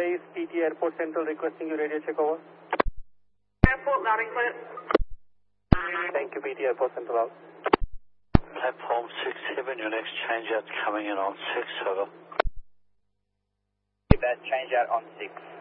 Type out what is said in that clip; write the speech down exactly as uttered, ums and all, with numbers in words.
Base P T Airport Central requesting you radio check over. Airport, loud and clear. Thank you, P T Airport Central out. Platform six seven, your next change out coming in on six, over. That change out on six.